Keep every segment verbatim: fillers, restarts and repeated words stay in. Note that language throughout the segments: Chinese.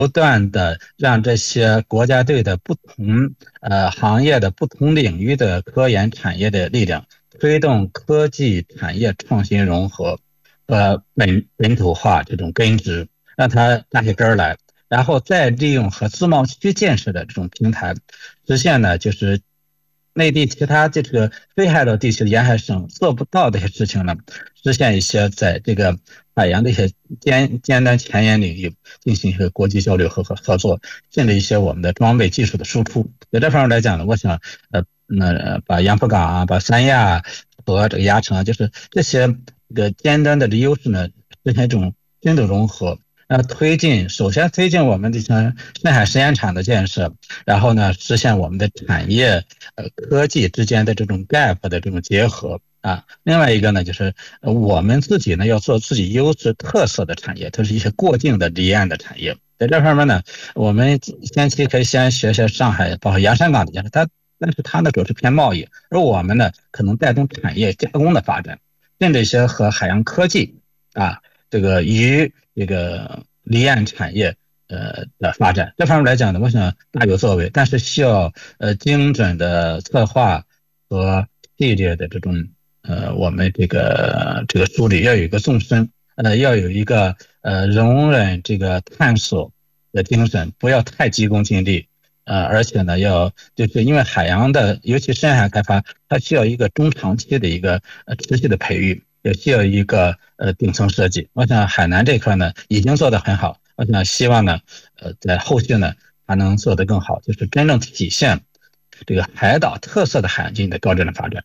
不断的让这些国家队的不同呃行业的不同领域的科研产业的力量，推动科技产业创新融合和本本土化这种根植，让它扎起根来，然后再利用和自贸区建设的这种平台，实现呢就是内地其他这个非海岛地区的沿海省做不到的一些事情呢，实现一些在这个海洋的一些尖尖端前沿领域进行一个国际交流和合作，甚至一些我们的装备技术的输出。在这方面来讲呢，我想呃那把杨浦港啊，把三亚和这个鸭城啊，就是这些这个尖端的优势呢，实现一种深度融合。呃，推进首先推进我们这些深海实验场的建设，然后呢，实现我们的产业呃科技之间的这种 gap 的这种结合啊。另外一个呢，就是呃我们自己呢要做自己优质特色的产业，它是一些过境的离岸的产业。在这方面呢，我们先期可以先学学上海，包括洋山港的建设，它但是它呢主要是偏贸易，而我们呢可能带动产业加工的发展，甚至一些和海洋科技啊。这个与这个离岸产业呃的发展，这方面来讲呢，我想大有作为，但是需要呃精准的策划和系列的这种呃我们这个这个梳理，要有一个纵深，呃要有一个呃容忍这个探索的精神，不要太急功近利。呃，而且呢，要就是因为海洋的，尤其深海开发，它需要一个中长期的一个呃持续的培育，也需要一个呃顶层设计。我想海南这块呢已经做得很好，我想希望呢，呃，在后续呢还能做得更好，就是真正体现这个海岛特色的海洋经济的高质量发展。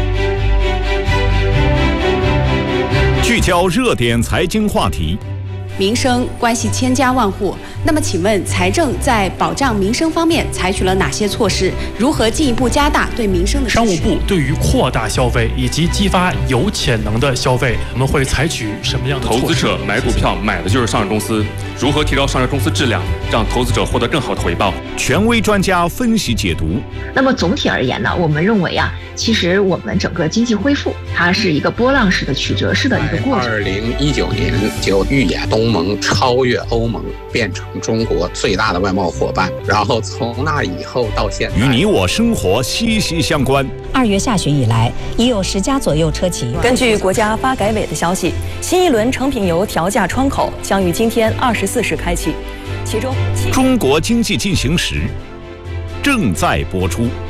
聚焦热点财经话题。 民生关系千家万户，那么请问财政在保障民生方面采取了哪些措施？如何进一步加大对民生的支持？ 商务部对于扩大消费以及激发有潜能的消费，我们会采取什么样的措施？ 投资者买股票买的就是上市公司，如何提高上市公司质量，让投资者获得更好的回报？ 权威专家分析解读。 那么总体而言呢，我们认为啊，其实我们整个经济恢复，它是一个波浪式的、曲折式的一个过程。 二零一九年就预演东盟超越欧盟，变成中国最大的外贸伙伴，然后从那以后到现在， 与你我生活息息相关。 二月下旬以来，已有十家左右车企。 根据国家发改委的消息，新一轮成品油调价窗口将于今天二十四时开启，其中中国经济进行时正在播出。